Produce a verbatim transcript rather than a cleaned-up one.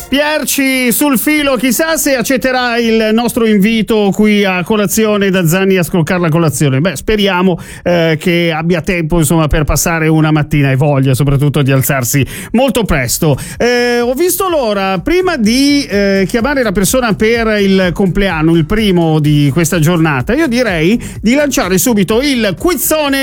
Pierci sul filo, chissà se accetterà il nostro invito qui a colazione da Zanni a scroccare la colazione. Beh, speriamo eh, che abbia tempo, insomma, per passare una mattina e voglia soprattutto di alzarsi molto presto. Eh, ho visto l'ora, prima di eh, chiamare la persona per il compleanno, il primo di questa giornata, io direi di lanciare subito il quizzone